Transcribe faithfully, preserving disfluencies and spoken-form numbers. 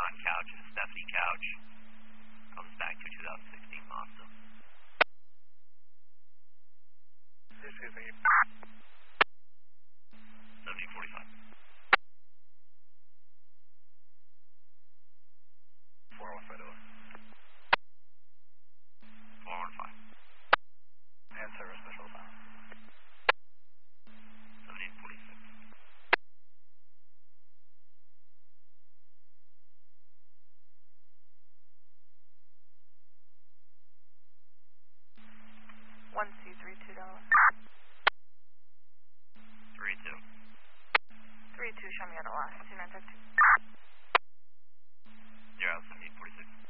John Couch and Stephanie Couch. Comes back to two thousand sixteen Mazda. Excuse me. seventy forty-five. four one five. four one five. And service special time. seventeen forty-six. One two three two dollars. three two. Three two. Show me on the last two nine five two.